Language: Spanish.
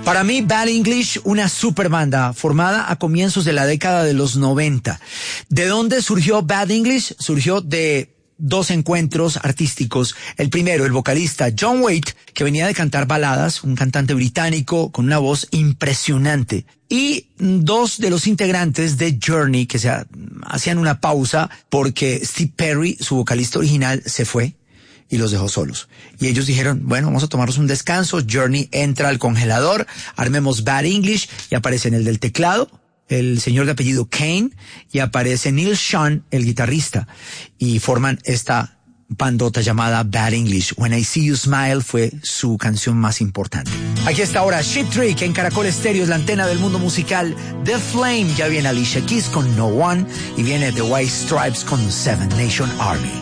Para mí, Bad English, una super banda formada a comienzos de la década de los 90. ¿De dónde surgió Bad English? Surgió de dos encuentros artísticos. El primero, el vocalista John Waite, que venía de cantar baladas, un cantante británico con una voz impresionante. Y dos de los integrantes de Journey, que hacían una pausa porque Steve Perry, su vocalista original, se fue y los dejó solos. Y ellos dijeron, bueno, vamos a tomarnos un descanso. Journey entra al congelador, armemos Bad English, y aparece en el del teclado el señor de apellido Kane, y aparece Neil Schon, el guitarrista, y forman esta bandota llamada Bad English. When I See You Smile fue su canción más importante. Aquí está ahora Cheap Trick en Caracol Estéreo, es la antena del mundo musical. The Flame, ya viene Alicia Keys con No One, y viene The White Stripes con Seven Nation Army.